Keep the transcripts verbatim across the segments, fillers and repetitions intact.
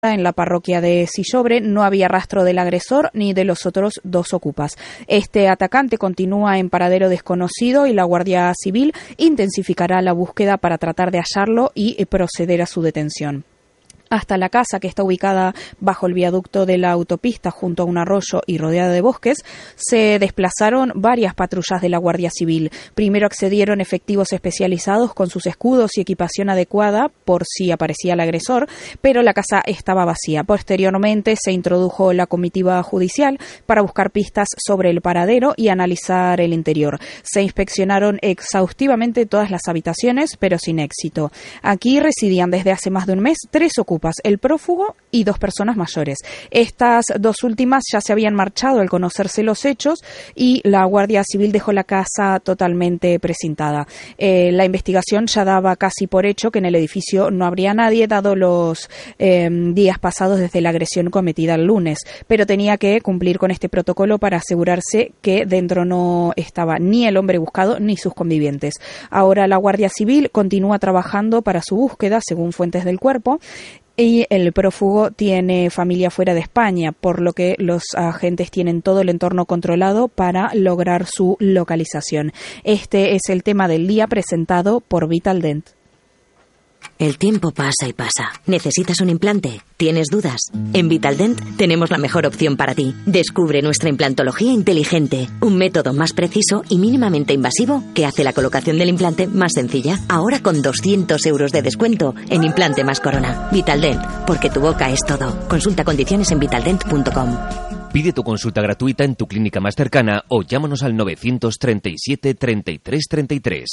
En la parroquia de Sillobre no había rastro del agresor ni de los otros dos ocupas. Este atacante continúa en paradero desconocido y la Guardia Civil intensificará la búsqueda para tratar de hallarlo y proceder a su detención. Hasta la casa, que está ubicada bajo el viaducto de la autopista junto a un arroyo y rodeada de bosques, se desplazaron varias patrullas de la Guardia Civil. Primero accedieron efectivos especializados con sus escudos y equipación adecuada por si aparecía el agresor, pero la casa estaba vacía. Posteriormente se introdujo la comitiva judicial para buscar pistas sobre el paradero y analizar el interior. Se inspeccionaron exhaustivamente todas las habitaciones, pero sin éxito. Aquí residían desde hace más de un mes tres ocupas, el prófugo y dos personas mayores. Estas dos últimas ya se habían marchado al conocerse los hechos y la Guardia Civil dejó la casa totalmente precintada. Eh, la investigación ya daba casi por hecho que en el edificio no habría nadie, dado los eh, días pasados desde la agresión cometida el lunes, pero tenía que cumplir con este protocolo para asegurarse que dentro no estaba ni el hombre buscado ni sus convivientes. Ahora la Guardia Civil continúa trabajando para su búsqueda, según fuentes del cuerpo, y el prófugo tiene familia fuera de España, por lo que los agentes tienen todo el entorno controlado para lograr su localización. Este es el tema del día presentado por Vitaldent. El tiempo pasa y pasa. ¿Necesitas un implante? ¿Tienes dudas? En Vitaldent tenemos la mejor opción para ti. Descubre nuestra implantología inteligente, un método más preciso y mínimamente invasivo que hace la colocación del implante más sencilla. Ahora con doscientos euros de descuento en Implante más Corona. Vitaldent, porque tu boca es todo. Consulta condiciones en vitaldent punto com. Pide tu consulta gratuita en tu clínica más cercana o llámanos al novecientos treinta y siete, treinta y tres, treinta y tres.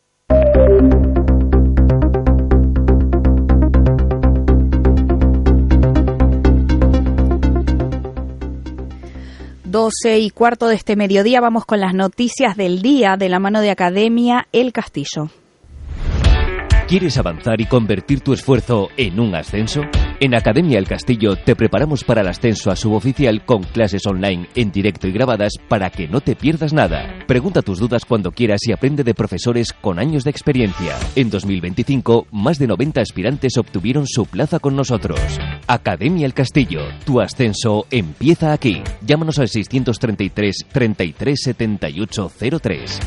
doce y cuarto de este mediodía vamos con las noticias del día de la mano de Academia El Castillo. ¿Quieres avanzar y convertir tu esfuerzo en un ascenso? En Academia El Castillo te preparamos para el ascenso a suboficial con clases online en directo y grabadas para que no te pierdas nada. Pregunta tus dudas cuando quieras y aprende de profesores con años de experiencia. En dos mil veinticinco, más de noventa aspirantes obtuvieron su plaza con nosotros. Academia El Castillo, tu ascenso empieza aquí. Llámanos al seiscientos treinta y tres, treinta y tres, setenta y ocho cero tres.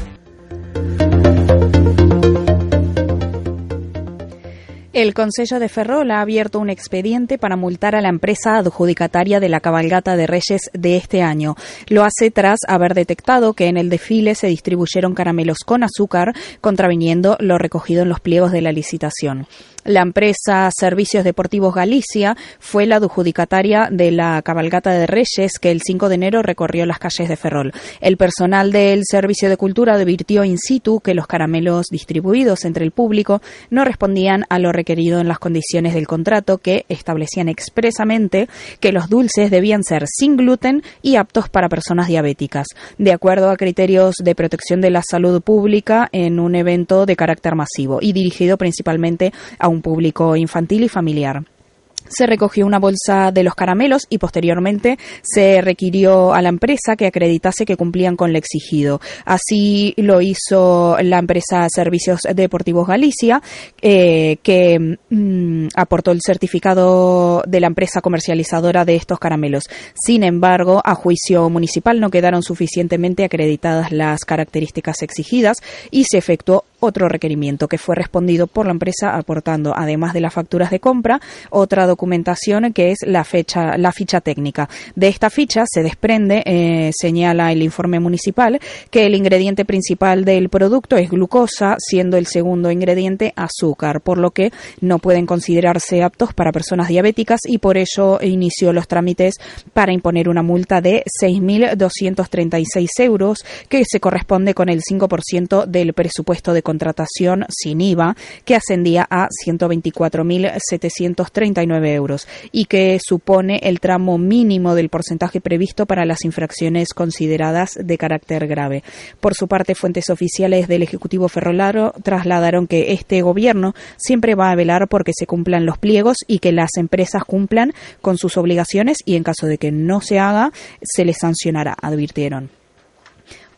El Concello de Ferrol ha abierto un expediente para multar a la empresa adjudicataria de la cabalgata de Reyes de este año. Lo hace tras haber detectado que en el desfile se distribuyeron caramelos con azúcar, contraviniendo lo recogido en los pliegos de la licitación. La empresa Servicios Deportivos Galicia fue la adjudicataria de la cabalgata de Reyes que el cinco de enero recorrió las calles de Ferrol. El personal del Servicio de Cultura advirtió in situ que los caramelos distribuidos entre el público no respondían a lo requerido en las condiciones del contrato, que establecían expresamente que los dulces debían ser sin gluten y aptos para personas diabéticas, de acuerdo a criterios de protección de la salud pública en un evento de carácter masivo y dirigido principalmente a un público infantil y familiar. Se recogió una bolsa de los caramelos y posteriormente se requirió a la empresa que acreditase que cumplían con lo exigido. Así lo hizo la empresa Servicios Deportivos Galicia, eh, que mm, aportó el certificado de la empresa comercializadora de estos caramelos. Sin embargo, a juicio municipal no quedaron suficientemente acreditadas las características exigidas y se efectuó otro requerimiento que fue respondido por la empresa aportando, además de las facturas de compra, otra documentación que es la fecha, la ficha técnica. De esta ficha se desprende, eh, señala el informe municipal, que el ingrediente principal del producto es glucosa, siendo el segundo ingrediente azúcar, por lo que no pueden considerarse aptos para personas diabéticas y por ello inició los trámites para imponer una multa de seis mil doscientos treinta y seis euros, que se corresponde con el cinco por ciento del presupuesto de contratación sin I V A, que ascendía a ciento veinticuatro mil setecientos treinta y nueve euros y que supone el tramo mínimo del porcentaje previsto para las infracciones consideradas de carácter grave. Por su parte, fuentes oficiales del Ejecutivo ferrolano trasladaron que este gobierno siempre va a velar porque se cumplan los pliegos y que las empresas cumplan con sus obligaciones y en caso de que no se haga, se les sancionará, advirtieron.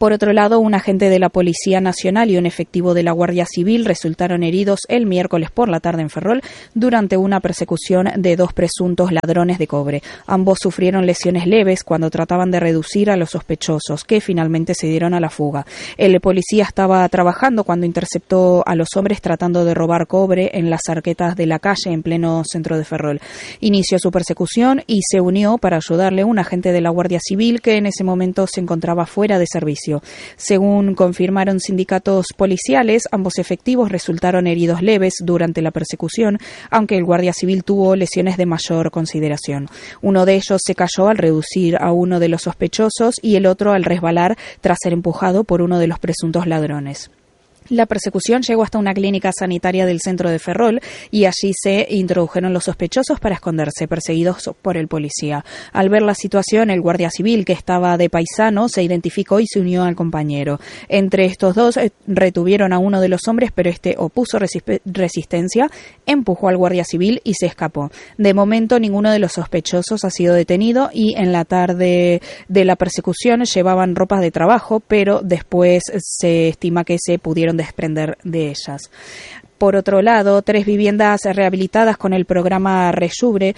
Por otro lado, un agente de la Policía Nacional y un efectivo de la Guardia Civil resultaron heridos el miércoles por la tarde en Ferrol durante una persecución de dos presuntos ladrones de cobre. Ambos sufrieron lesiones leves cuando trataban de reducir a los sospechosos, que finalmente se dieron a la fuga. El policía estaba trabajando cuando interceptó a los hombres tratando de robar cobre en las arquetas de la calle en pleno centro de Ferrol. Inició su persecución y se unió para ayudarle un agente de la Guardia Civil que en ese momento se encontraba fuera de servicio. Según confirmaron sindicatos policiales, ambos efectivos resultaron heridos leves durante la persecución, aunque el Guardia Civil tuvo lesiones de mayor consideración. Uno de ellos se cayó al reducir a uno de los sospechosos y el otro al resbalar tras ser empujado por uno de los presuntos ladrones. La persecución llegó hasta una clínica sanitaria del centro de Ferrol y allí se introdujeron los sospechosos para esconderse, perseguidos por el policía. Al ver la situación, el guardia civil, que estaba de paisano, se identificó y se unió al compañero. Entre estos dos retuvieron a uno de los hombres, pero este opuso resistencia, empujó al guardia civil y se escapó. De momento, ninguno de los sospechosos ha sido detenido y en la tarde de la persecución llevaban ropas de trabajo, pero después se estima que se pudieron desprender de ellas. Por otro lado, tres viviendas rehabilitadas con el programa Rejubre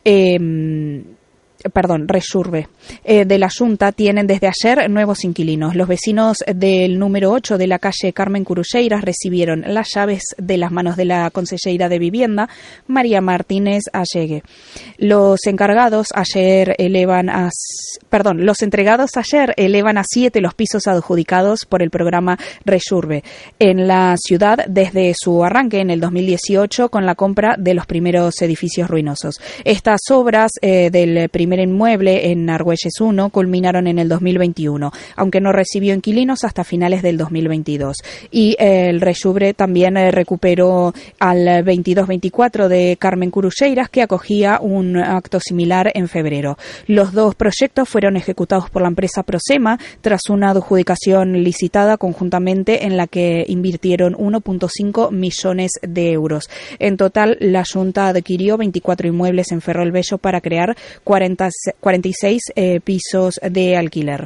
eh, perdón, Resurbe, eh, de la Junta tienen desde ayer nuevos inquilinos. Los vecinos del número ocho de la calle Carmen Curulleiras recibieron las llaves de las manos de la consellera de Vivienda, María Martínez Allegue. Los encargados ayer elevan a, perdón, los entregados ayer elevan a siete los pisos adjudicados por el programa Resurbe en la ciudad desde su arranque en el dos mil dieciocho con la compra de los primeros edificios ruinosos. Estas obras eh, del primer inmueble en Argüelles uno culminaron en el dos mil veintiuno, aunque no recibió inquilinos hasta finales del dos mil veintidós. Y eh, el Rejubre también eh, recuperó al veintidós veinticuatro de Carmen Curulleiras, que acogía un acto similar en febrero. Los dos proyectos fueron ejecutados por la empresa Prosema tras una adjudicación licitada conjuntamente en la que invirtieron uno punto cinco millones de euros. En total, la Junta adquirió veinticuatro inmuebles en Ferrol Bello para crear cuarenta, cuarenta y seis eh, pisos de alquiler.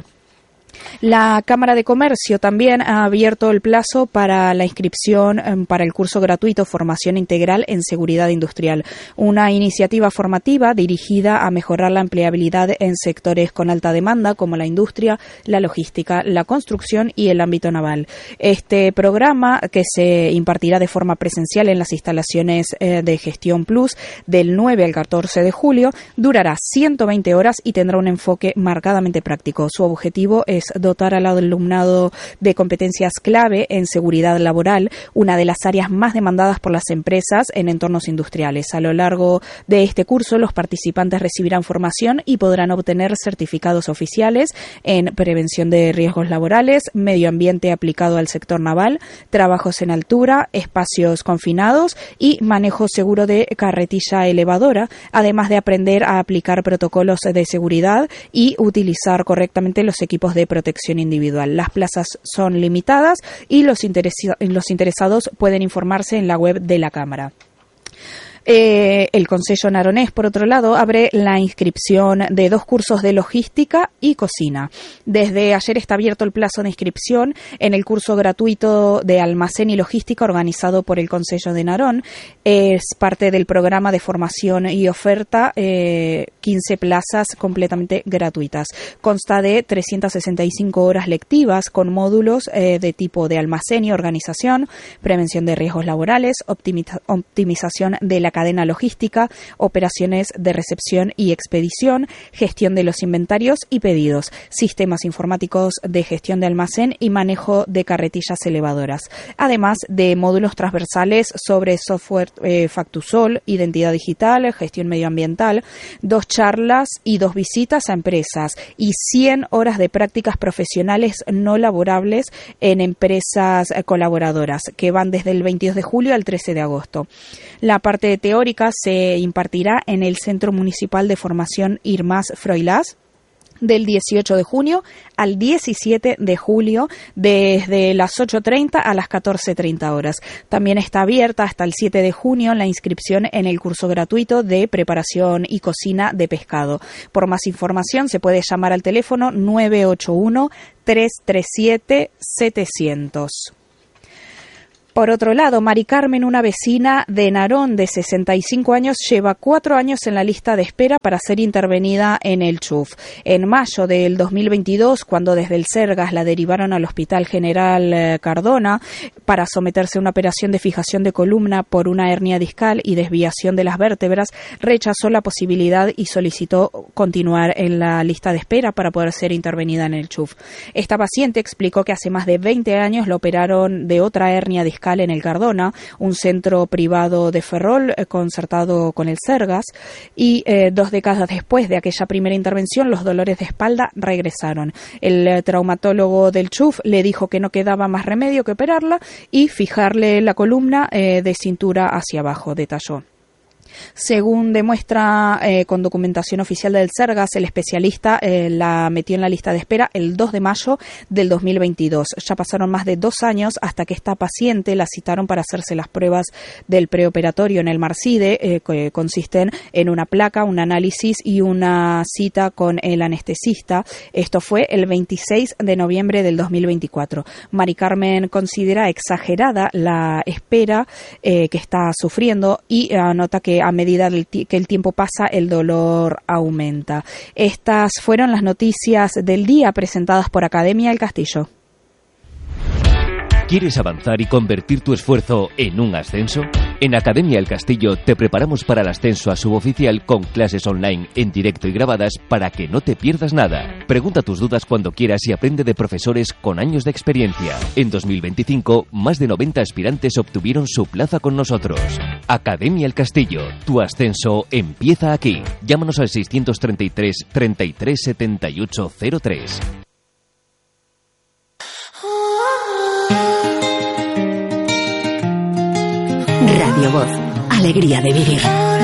La Cámara de Comercio también ha abierto el plazo para la inscripción eh, para el curso gratuito Formación Integral en Seguridad Industrial, una iniciativa formativa dirigida a mejorar la empleabilidad en sectores con alta demanda como la industria, la logística, la construcción y el ámbito naval. Este programa, que se impartirá de forma presencial en las instalaciones eh, de Gestión Plus del nueve al catorce de julio, durará ciento veinte horas y tendrá un enfoque marcadamente práctico. Su objetivo es dotar al alumnado de competencias clave en seguridad laboral, una de las áreas más demandadas por las empresas en entornos industriales. A lo largo de este curso, los participantes recibirán formación y podrán obtener certificados oficiales en prevención de riesgos laborales, medio ambiente aplicado al sector naval, trabajos en altura, espacios confinados y manejo seguro de carretilla elevadora, además de aprender a aplicar protocolos de seguridad y utilizar correctamente los equipos de protección individual. Las plazas son limitadas y los, interesa- los interesados pueden informarse en la web de la Cámara. Eh, el Concello Naronés, por otro lado, abre la inscripción de dos cursos de logística y cocina. Desde ayer está abierto el plazo de inscripción en el curso gratuito de almacén y logística organizado por el Concello de Narón. Es parte del programa de formación y oferta, eh, quince plazas completamente gratuitas. Consta de trescientas sesenta y cinco horas lectivas con módulos eh, de tipo de almacén y organización, prevención de riesgos laborales, optimiza- optimización de la cadena logística, operaciones de recepción y expedición, gestión de los inventarios y pedidos, sistemas informáticos de gestión de almacén y manejo de carretillas elevadoras, además de módulos transversales sobre software eh, Factusol, identidad digital, gestión medioambiental, dos charlas y dos visitas a empresas y cien horas de prácticas profesionales no laborables en empresas colaboradoras que van desde el veintidós de julio al trece de agosto. La parte teórica se impartirá en el Centro Municipal de Formación Irmás Froilás, del dieciocho de junio al diecisiete de julio, desde las ocho treinta a las catorce treinta horas. También está abierta hasta el siete de junio la inscripción en el curso gratuito de preparación y cocina de pescado. Por más información se puede llamar al teléfono nueve ocho uno, tres tres siete, setecientos. Por otro lado, Mari Carmen, una vecina de Narón de sesenta y cinco años, lleva cuatro años en la lista de espera para ser intervenida en el C H U F. En mayo del dos mil veintidós, cuando desde el Sergas la derivaron al Hospital General Cardona para someterse a una operación de fijación de columna por una hernia discal y desviación de las vértebras, rechazó la posibilidad y solicitó continuar en la lista de espera para poder ser intervenida en el C H U F. Esta paciente explicó que hace más de veinte años la operaron de otra hernia discal en el Cardona, un centro privado de Ferrol eh, concertado con el Sergas, y eh, dos décadas después de aquella primera intervención los dolores de espalda regresaron. El eh, traumatólogo del C H U F le dijo que no quedaba más remedio que operarla y fijarle la columna eh, de cintura hacia abajo, detalló. Según demuestra eh, con documentación oficial del Sergas, el especialista eh, la metió en la lista de espera el dos de mayo del dos mil veintidós. Ya pasaron más de dos años hasta que esta paciente la citaron para hacerse las pruebas del preoperatorio en el Marcide, eh, que consisten en una placa, un análisis y una cita con el anestesista. Esto fue el veintiséis de noviembre del dos mil veinticuatro. Mari Carmen considera exagerada la espera eh, que está sufriendo y anota que a medida del que el tiempo pasa, el dolor aumenta. Estas fueron las noticias del día presentadas por Academia El Castillo. ¿Quieres avanzar y convertir tu esfuerzo en un ascenso? En Academia El Castillo te preparamos para el ascenso a suboficial con clases online en directo y grabadas para que no te pierdas nada. Pregunta tus dudas cuando quieras y aprende de profesores con años de experiencia. En dos mil veinticinco, más de noventa aspirantes obtuvieron su plaza con nosotros. Academia El Castillo, tu ascenso empieza aquí. Llámanos al seiscientos treinta y tres, treinta y tres, setenta y ocho cero tres. Radio Voz, alegría de vivir.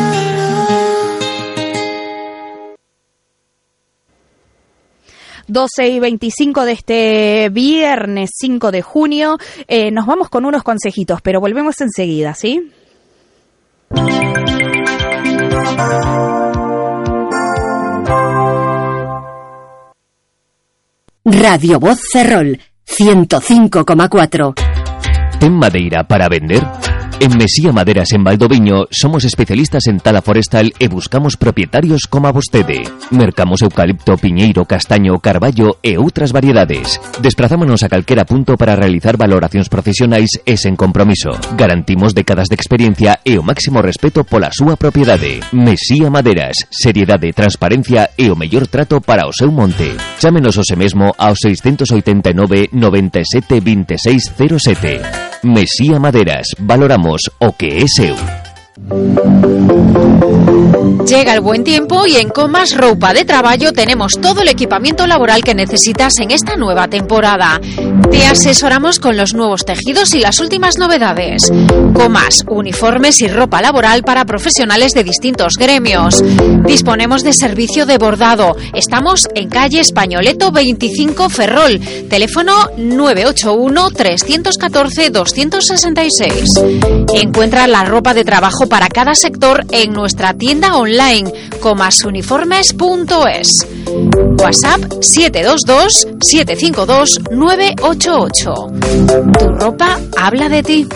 doce y veinticinco de este viernes cinco de junio. Eh, nos vamos con unos consejitos, pero volvemos enseguida, ¿sí? Radio Voz Ferrol, ciento cinco coma cuatro. ¿Ten madeira para vender? En Mesía Maderas en Valdoviño somos especialistas en tala forestal e buscamos propietarios como a vostede. Mercamos eucalipto, piñeiro, castaño, carballo e outras variedades. Desprazámonos a calquera punto para realizar valoracións profesionais e sen compromiso. Garantimos décadas de experiencia e o máximo respeto pola súa propiedade. Mesía Maderas, seriedade, transparencia e o mellor trato para o seu monte. Chámenos hoxe mesmo ao seiscentos oitenta e nove, noventa e sete, vinte e seis, cero sete. Mesía Maderas, valoramos o que é seu. Llega el buen tiempo y en Comas Roupa de Traballo tenemos todo el equipamiento laboral que necesitas en esta nueva temporada. Te asesoramos con los nuevos tejidos y las últimas novedades. Comas, uniformes y ropa laboral para profesionales de distintos gremios. Disponemos de servicio de bordado. Estamos en calle Españoleto veinticinco Ferrol. Teléfono nueve ocho uno, tres uno cuatro, dos seis seis. Encuentra la ropa de trabajo para cada sector en nuestra tienda online comasuniformes punto es. WhatsApp siete dos dos, siete cinco dos, nueve ocho ocho. Tu ropa habla de ti.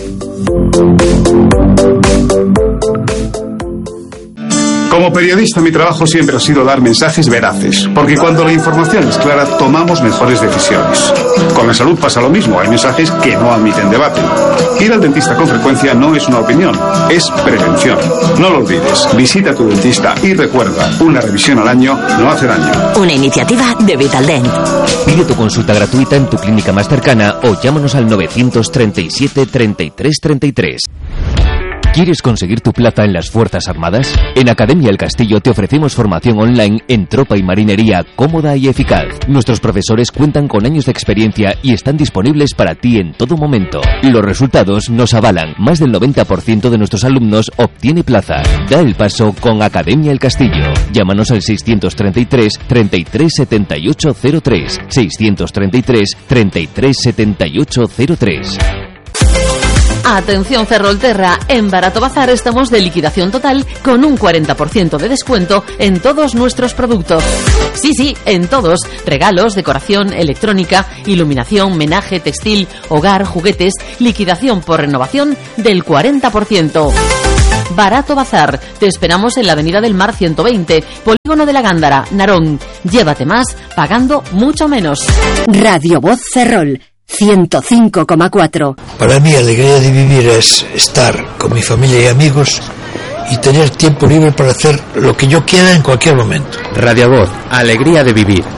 Como periodista, mi trabajo siempre ha sido dar mensajes veraces, porque cuando la información es clara, tomamos mejores decisiones. Con la salud pasa lo mismo, hay mensajes que no admiten debate. Ir al dentista con frecuencia no es una opinión, es prevención. No lo olvides, visita a tu dentista y recuerda, una revisión al año no hace daño. Una iniciativa de Vitaldent. Pide tu consulta gratuita en tu clínica más cercana o llámanos al novecientos treinta y siete, treinta y tres treinta y tres. ¿Quieres conseguir tu plaza en las Fuerzas Armadas? En Academia El Castillo te ofrecemos formación online en tropa y marinería cómoda y eficaz. Nuestros profesores cuentan con años de experiencia y están disponibles para ti en todo momento. Los resultados nos avalan. Más del noventa por ciento de nuestros alumnos obtiene plaza. Da el paso con Academia El Castillo. Llámanos al seiscientos treinta y tres, treinta y tres setenta y ocho cero tres. seiscientos treinta y tres, treinta y tres setenta y ocho cero tres. Atención Ferrolterra, en Barato Bazar estamos de liquidación total con un cuarenta por ciento de descuento en todos nuestros productos. Sí, sí, en todos. Regalos, decoración, electrónica, iluminación, menaje, textil, hogar, juguetes, liquidación por renovación del cuarenta por ciento. Barato Bazar. Te esperamos en la Avenida del Mar ciento veinte, Polígono de la Gándara, Narón. Llévate más pagando mucho menos. Radio Voz Ferrol ciento cinco coma cuatro. Para mí, alegría de vivir es estar con mi familia y amigos y tener tiempo libre para hacer lo que yo quiera en cualquier momento. Radio Voz, alegría de vivir.